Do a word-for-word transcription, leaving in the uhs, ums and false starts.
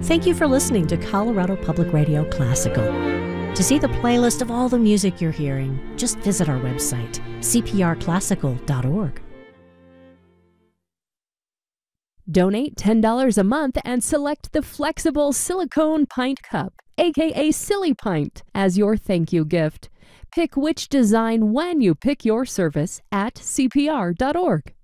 Thank you for listening to Colorado Public Radio Classical. To see the playlist of all the music you're hearing, just visit our website, c p r classical dot org. Donate ten dollars a month and select the flexible silicone pint cup, aka Silly Pint, as your thank you gift. Pick which design when you pick your service at c p r dot org.